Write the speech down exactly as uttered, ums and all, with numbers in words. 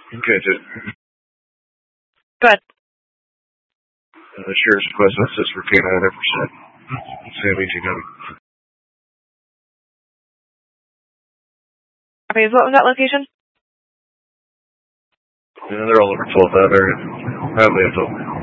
Okay, dude. Go ahead. Uh, the sheriff's request assist for K nine percent. Sammy G W. Okay, so what was that location? Yeah, they're all over twelve that area. Have the info.